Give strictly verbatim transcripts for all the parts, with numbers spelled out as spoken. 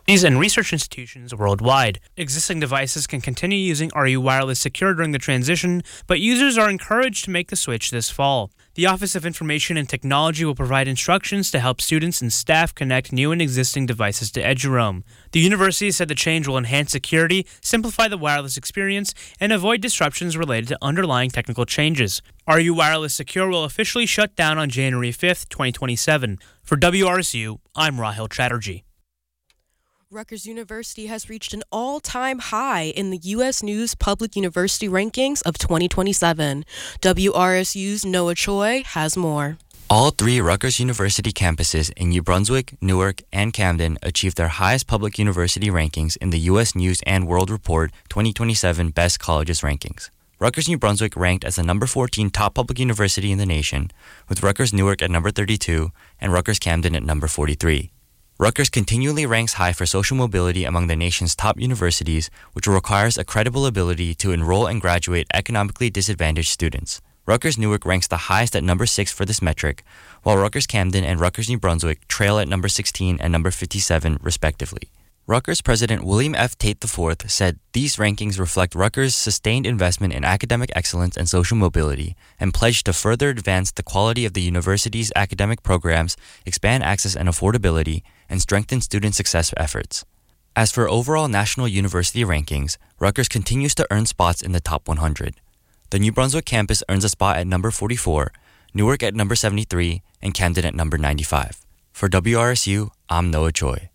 and research institutions worldwide. Existing devices can continue using R U Wireless Secure during the transition, but users are encouraged to make the switch this fall. The Office of Information and Technology will provide instructions to help students and staff connect new and existing devices to Eduroam. The university said the change will enhance security, simplify the wireless experience, and avoid disruptions related to underlying technical changes. R U Wireless Secure will officially shut down on January fifth, twenty twenty-seven. For W R S U, I'm Rahil Chatterjee. Rutgers University has reached an all-time high in the U S News Public University Rankings of twenty twenty-seven. W R S U's Noah Choi has more. All three Rutgers University campuses in New Brunswick, Newark, and Camden achieved their highest public university rankings in the U S News and World Report twenty twenty-seven Best Colleges rankings. Rutgers New Brunswick ranked as the number fourteen top public university in the nation, with Rutgers Newark at number thirty-two and Rutgers Camden at number forty-three. Rutgers continually ranks high for social mobility among the nation's top universities, which requires a credible ability to enroll and graduate economically disadvantaged students. Rutgers Newark ranks the highest at number six for this metric, while Rutgers Camden and Rutgers New Brunswick trail at number sixteen and number fifty-seven, respectively. Rutgers President William F. Tate the fourth said these rankings reflect Rutgers' sustained investment in academic excellence and social mobility, and pledged to further advance the quality of the university's academic programs, expand access and affordability, and strengthen student success efforts. As for overall national university rankings, Rutgers continues to earn spots in the top one hundred. The New Brunswick campus earns a spot at number forty-four, Newark at number seventy-three, and Camden at number ninety-five. For W R S U, I'm Noah Choi.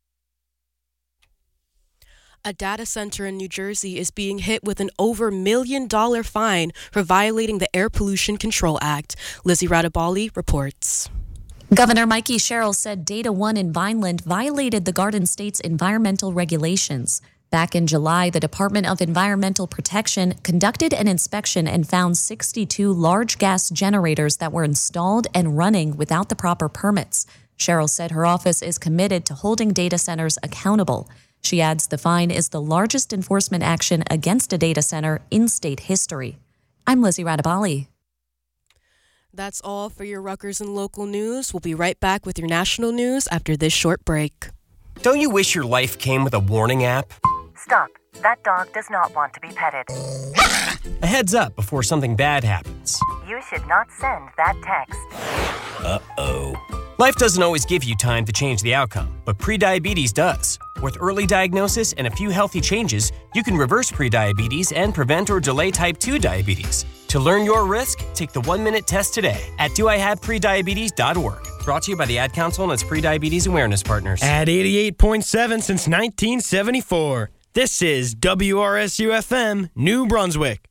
A data center in New Jersey is being hit with an over million dollar fine for violating the Air Pollution Control Act. Lizzie Radabali reports. Governor Mikey Sherrill said Data One in Vineland violated the Garden State's environmental regulations. Back in July, the Department of Environmental Protection conducted an inspection and found sixty-two large gas generators that were installed and running without the proper permits. Sherrill said her office is committed to holding data centers accountable. She adds the fine is the largest enforcement action against a data center in state history. I'm Lizzie Radabali. That's all for your Rutgers and local news. We'll be right back with your national news after this short break. Don't you wish your life came with a warning app? Stop. That dog does not want to be petted. A heads up before something bad happens. You should not send that text. Uh-oh. Life doesn't always give you time to change the outcome, but prediabetes does. With early diagnosis and a few healthy changes, you can reverse prediabetes and prevent or delay type two diabetes. To learn your risk, take the one-minute test today at do I have prediabetes dot org. Brought to you by the Ad Council and its Prediabetes Awareness Partners. At eighty-eight point seven since nineteen seventy-four, this is W R S U F M, New Brunswick.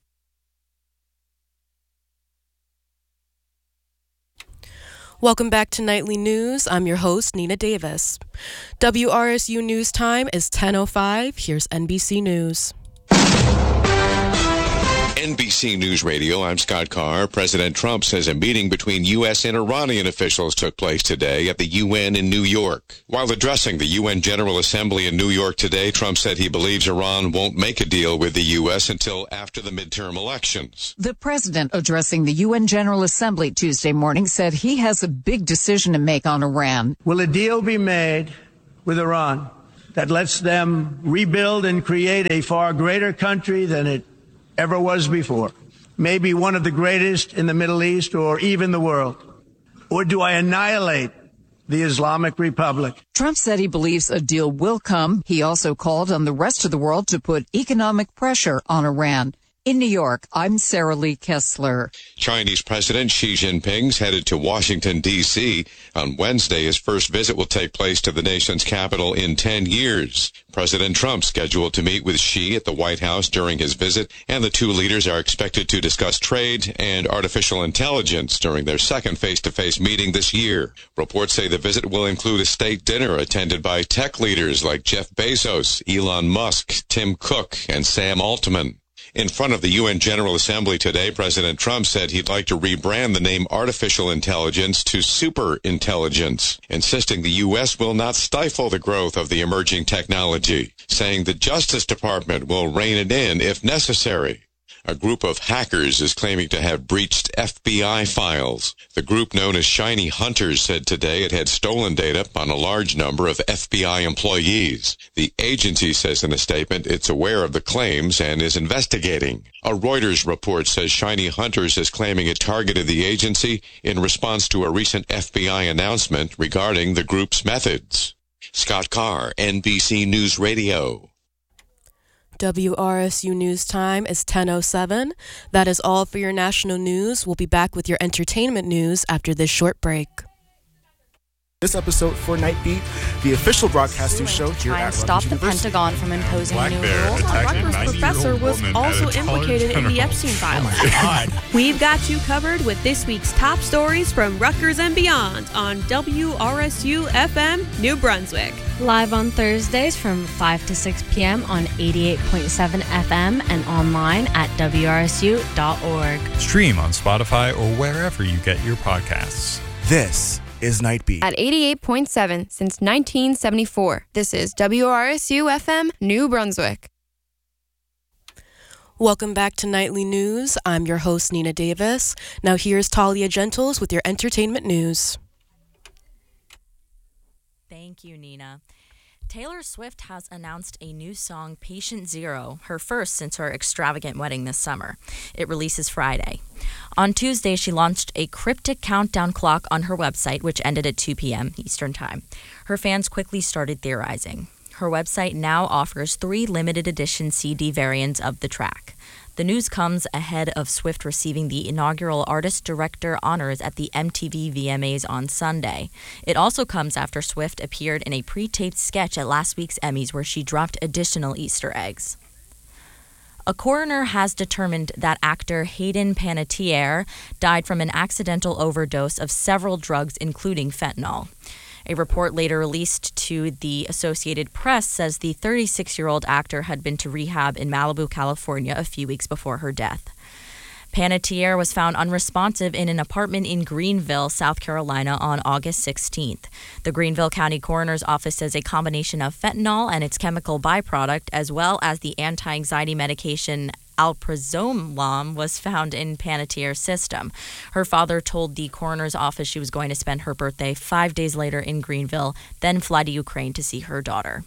Welcome back to Nightly News. I'm your host, Nina Davis. W R S U News Time is ten oh five. Here's N B C News. N B C News Radio, I'm Scott Carr. President Trump says a meeting between U S and Iranian officials took place today at the U N in New York. While addressing the U N General Assembly in New York today, Trump said he believes Iran won't make a deal with the U S until after the midterm elections. The president addressing the U N General Assembly Tuesday morning said he has a big decision to make on Iran. Will a deal be made with Iran that lets them rebuild and create a far greater country than it ever was before, maybe one of the greatest in the Middle East or even the world? Or do I annihilate the Islamic Republic? Trump said he believes a deal will come. He also called on the rest of the world to put economic pressure on Iran. In New York, I'm Sarah Lee Kessler. Chinese President Xi Jinping's headed to Washington, D C On Wednesday, his first visit will take place to the nation's capital in ten years. President Trump scheduled to meet with Xi at the White House during his visit, and the two leaders are expected to discuss trade and artificial intelligence during their second face-to-face meeting this year. Reports say the visit will include a state dinner attended by tech leaders like Jeff Bezos, Elon Musk, Tim Cook, and Sam Altman. In front of the U N General Assembly today, President Trump said he'd like to rebrand the name artificial intelligence to superintelligence, insisting the U S will not stifle the growth of the emerging technology, saying the Justice Department will rein it in if necessary. A group of hackers is claiming to have breached F B I files. The group known as Shiny Hunters said today it had stolen data on a large number of F B I employees. The agency says in a statement it's aware of the claims and is investigating. A Reuters report says Shiny Hunters is claiming it targeted the agency in response to a recent F B I announcement regarding the group's methods. Scott Carr, N B C News Radio. W R S U News Time is ten oh seven. That is all for your national news. We'll be back with your entertainment news after this short break. This episode for Nightbeat, the official broadcasting show here at stop Rutgers the University. Pentagon from imposing Black new Bear rules. attacking A Rutgers ninety-year-old professor was woman also at a implicated in the General. Epstein files. Oh my God. We've got you covered with this week's top stories from Rutgers and beyond on W R S U F M New Brunswick. Live on Thursdays from five to six p.m. on eighty-eight point seven F M and online at W R S U dot org. Stream on Spotify or wherever you get your podcasts. This is Nightbeat. At eighty-eight point seven since nineteen seventy-four. This is W R S U F M New Brunswick. Welcome back to Nightly News. I'm your host, Nina Davis. Now here's Talia Gentles with your entertainment news. Thank you, Nina. Taylor Swift has announced a new song, Patient Zero, her first since her extravagant wedding this summer. It releases Friday. On Tuesday, she launched a cryptic countdown clock on her website, which ended at two p.m. Eastern Time. Her fans quickly started theorizing. Her website now offers three limited edition C D variants of the track. The news comes ahead of Swift receiving the inaugural Artist-Director honors at the M T V V M As on Sunday. It also comes after Swift appeared in a pre-taped sketch at last week's Emmys where she dropped additional Easter eggs. A coroner has determined that actor Hayden Panettiere died from an accidental overdose of several drugs, including fentanyl. A report later released to the Associated Press says the thirty-six-year-old actor had been to rehab in Malibu, California, a few weeks before her death. Panettiere was found unresponsive in an apartment in Greenville, South Carolina, on August sixteenth. The Greenville County Coroner's Office says a combination of fentanyl and its chemical byproduct, as well as the anti-anxiety medication alprazolam, was found in Panettiere's system. Her father told the coroner's office she was going to spend her birthday five days later in Greenville, then fly to Ukraine to see her daughter.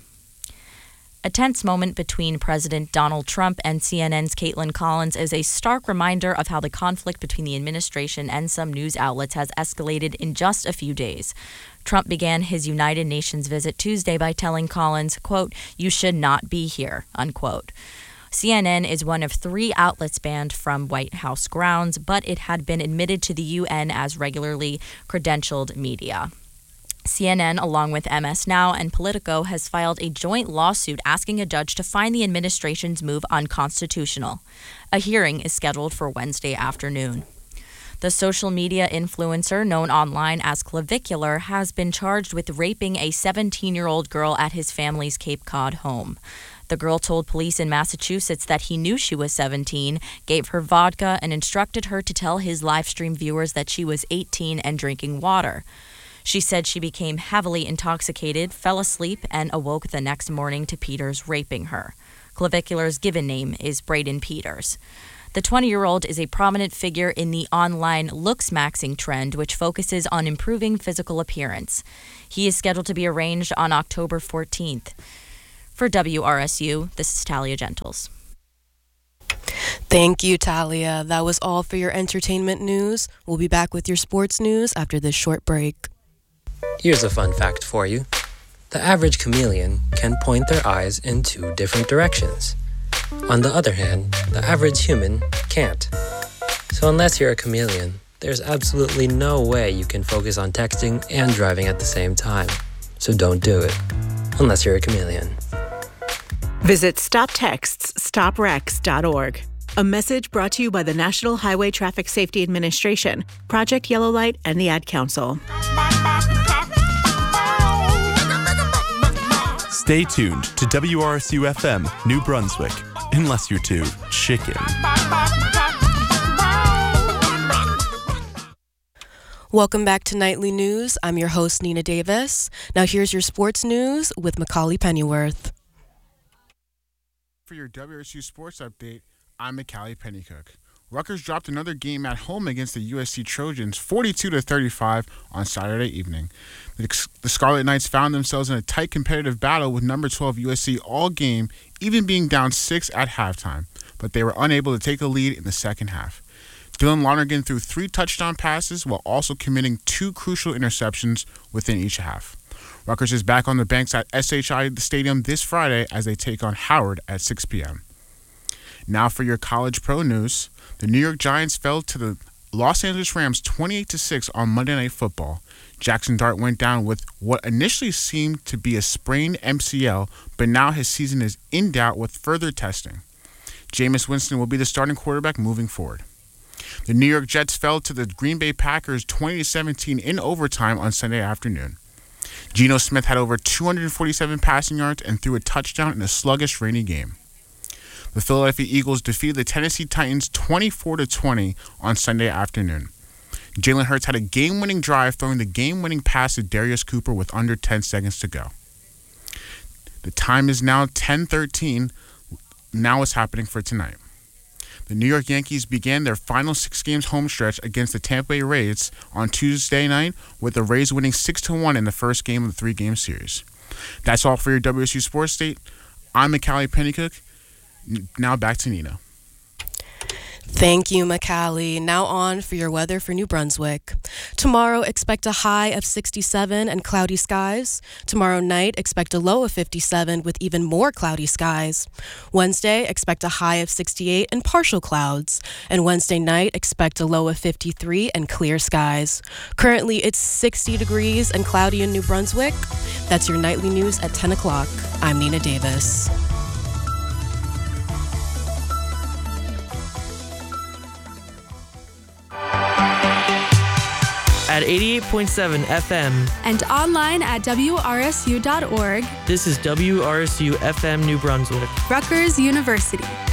A tense moment between President Donald Trump and C N N's Caitlin Collins is a stark reminder of how the conflict between the administration and some news outlets has escalated in just a few days. Trump began his United Nations visit Tuesday by telling Collins, quote, "You should not be here," unquote. C N N is one of three outlets banned from White House grounds, but it had been admitted to the U N as regularly credentialed media. C N N, along with M S Now and Politico, has filed a joint lawsuit asking a judge to find the administration's move unconstitutional. A hearing is scheduled for Wednesday afternoon. The social media influencer known online as Clavicular has been charged with raping a seventeen-year-old girl at his family's Cape Cod home. The girl told police in Massachusetts that he knew she was seventeen, gave her vodka, and instructed her to tell his live stream viewers that she was eighteen and drinking water. She said she became heavily intoxicated, fell asleep, and awoke the next morning to Peters raping her. Clavicular's given name is Braden Peters. The twenty-year-old is a prominent figure in the online looks-maxing trend, which focuses on improving physical appearance. He is scheduled to be arraigned on October fourteenth. For W R S U, this is Talia Gentles. Thank you, Talia. That was all for your entertainment news. We'll be back with your sports news after this short break. Here's a fun fact for you. The average chameleon can point their eyes in two different directions. On the other hand, the average human can't. So unless you're a chameleon, there's absolutely no way you can focus on texting and driving at the same time. So don't do it, unless you're a chameleon. Visit stop texts stop wrecks dot org. A message brought to you by the National Highway Traffic Safety Administration, Project Yellow Light, and the Ad Council. Stay tuned to W R S U F M New Brunswick, unless you're too chicken. Welcome back to Nightly News. I'm your host, Nina Davis. Now here's your sports news with Macaulay Pennyworth. For your W R S U Sports Update, I'm McCallie Pennycook. Rutgers dropped another game at home against the U S C Trojans forty-two to thirty-five on Saturday evening. The, the Scarlet Knights found themselves in a tight competitive battle with number twelve U S C all game, even being down six at halftime, but they were unable to take the lead in the second half. Dylan Lonergan threw three touchdown passes while also committing two crucial interceptions within each half. Rutgers is back on the banks at S H I Stadium this Friday as they take on Howard at six p.m. Now for your college pro news. The New York Giants fell to the Los Angeles Rams twenty-eight to six on Monday Night Football. Jackson Dart went down with what initially seemed to be a sprained M C L, but now his season is in doubt with further testing. Jameis Winston will be the starting quarterback moving forward. The New York Jets fell to the Green Bay Packers twenty to seventeen in overtime on Sunday afternoon. Geno Smith had over two hundred forty-seven passing yards and threw a touchdown in a sluggish, rainy game. The Philadelphia Eagles defeated the Tennessee Titans twenty-four to twenty on Sunday afternoon. Jalen Hurts had a game-winning drive, throwing the game-winning pass to Darius Cooper with under ten seconds to go. The time is now ten thirteen. Now what's happening for tonight? The New York Yankees began their final six games home stretch against the Tampa Bay Rays on Tuesday night, with the Rays winning six to one in the first game of the three-game series. That's all for your W S U Sports State. I'm McCallie Pennycook. Now back to Nina. Thank you, McCallie. Now on for your weather for New Brunswick. Tomorrow, expect a high of sixty-seven and cloudy skies. Tomorrow night, expect a low of fifty-seven with even more cloudy skies. Wednesday, expect a high of sixty-eight and partial clouds. And Wednesday night, expect a low of fifty-three and clear skies. Currently, it's sixty degrees and cloudy in New Brunswick. That's your nightly news at ten o'clock. I'm Nina Davis. At eighty-eight point seven F M and online at W R S U dot org. This is W R S U F M New Brunswick, Rutgers University.